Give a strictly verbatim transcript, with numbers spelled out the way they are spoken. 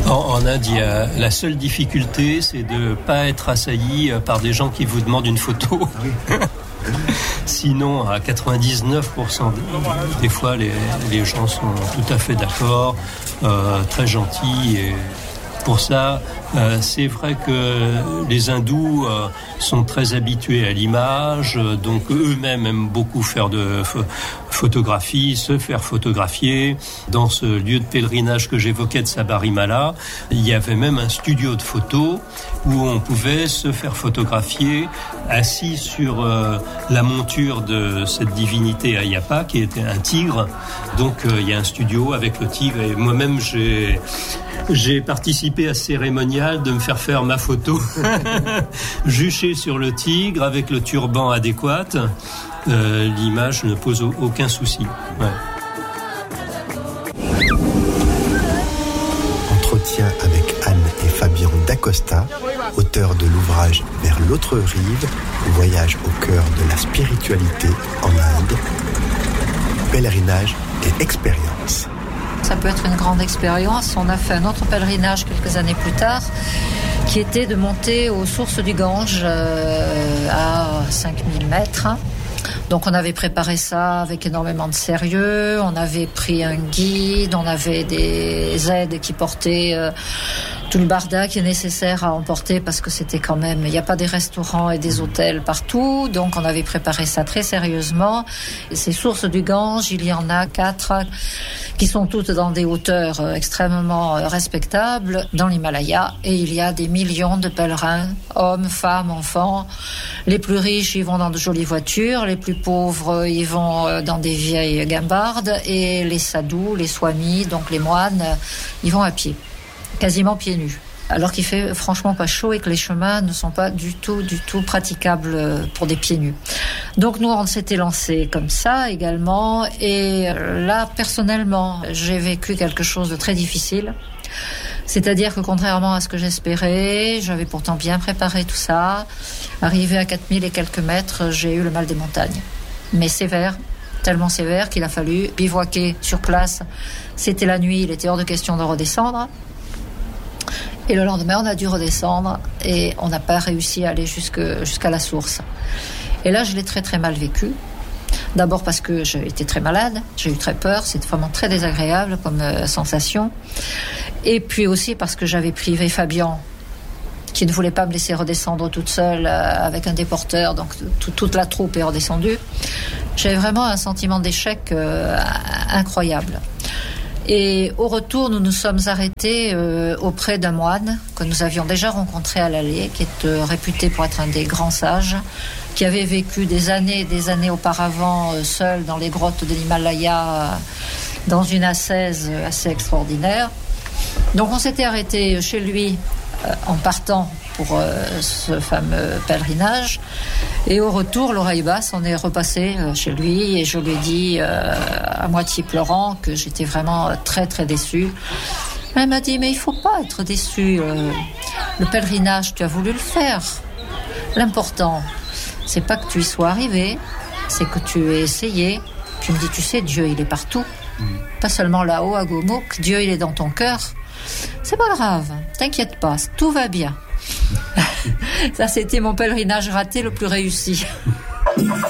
En, en Inde, il y a, la seule difficulté, c'est de ne pas être assailli par des gens qui vous demandent une photo. Ah oui. Sinon, à quatre-vingt-dix-neuf pour cent des fois, les, les gens sont tout à fait d'accord, euh, très gentils. Et pour ça, euh, c'est vrai que les hindous euh, sont très habitués à l'image, donc eux-mêmes aiment beaucoup faire de ph- photographie, se faire photographier. Dans ce lieu de pèlerinage que j'évoquais de Sabarimala, il y avait même un studio de photos où on pouvait se faire photographier assis sur euh, la monture de cette divinité Ayyappa, qui était un tigre. Donc euh, il y a un studio avec le tigre, et moi-même j'ai... J'ai participé à ce cérémonial de me faire faire ma photo juchée sur le tigre avec le turban adéquat. Euh, l'image ne pose aucun souci. Ouais. Entretien avec Anne et Fabien d'Acosta, auteurs de l'ouvrage Vers l'autre rive, voyage au cœur de la spiritualité en Inde, pèlerinage et expérience. Ça peut être une grande expérience. On a fait un autre pèlerinage quelques années plus tard qui était de monter aux sources du Gange euh, à cinq mille mètres. Donc on avait préparé ça avec énormément de sérieux, on avait pris un guide, on avait des aides qui portaient euh, tout le barda qui est nécessaire à emporter parce que c'était quand même, il n'y a pas des restaurants et des hôtels partout, donc on avait préparé ça très sérieusement. Et ces sources du Gange, il y en a quatre qui sont toutes dans des hauteurs extrêmement respectables dans l'Himalaya, et il y a des millions de pèlerins, hommes, femmes, enfants. Les plus riches, ils vont dans de jolies voitures, les plus pauvres, ils vont dans des vieilles gambardes, et les sadhus, les swamis, donc les moines, ils vont à pied, quasiment pieds nus. Alors qu'il fait franchement pas chaud et que les chemins ne sont pas du tout, du tout praticables pour des pieds nus. Donc nous, on s'était lancé comme ça également. Et là, personnellement, j'ai vécu quelque chose de très difficile. C'est-à-dire que contrairement à ce que j'espérais, j'avais pourtant bien préparé tout ça. Arrivé à quatre mille et quelques mètres, j'ai eu le mal des montagnes. Mais sévère, tellement sévère qu'il a fallu bivouaquer sur place. C'était la nuit, il était hors de question de redescendre. Et le lendemain, on a dû redescendre et on n'a pas réussi à aller jusque, jusqu'à la source. Et là, je l'ai très très mal vécu. D'abord parce que j'ai été très malade, j'ai eu très peur, c'était vraiment très désagréable comme euh, sensation. Et puis aussi parce que j'avais privé Fabien, qui ne voulait pas me laisser redescendre toute seule euh, avec un déporteur, donc tout, toute la troupe est redescendue. J'avais vraiment un sentiment d'échec euh, incroyable. Et au retour, nous nous sommes arrêtés euh, auprès d'un moine que nous avions déjà rencontré à l'allée, qui est euh, réputé pour être un des grands sages, qui avait vécu des années et des années auparavant euh, seul dans les grottes de l'Himalaya, euh, dans une ascèse assez extraordinaire. Donc on s'était arrêté chez lui euh, en partant pour euh, ce fameux pèlerinage. Et au retour, l'oreille basse, on est repassé euh, chez lui et je lui ai dit, euh, à moitié pleurant, que j'étais vraiment très très déçue. Elle m'a dit, mais il ne faut pas être déçu. Euh, le pèlerinage, tu as voulu le faire. L'important, c'est pas que tu y sois arrivé, c'est que tu aies essayé. Puis il me dit, tu sais, Dieu, il est partout. Mmh. Pas seulement là-haut à Gomukh, Dieu, il est dans ton cœur. C'est pas grave, t'inquiète pas, tout va bien. Ça, c'était mon pèlerinage raté le plus réussi.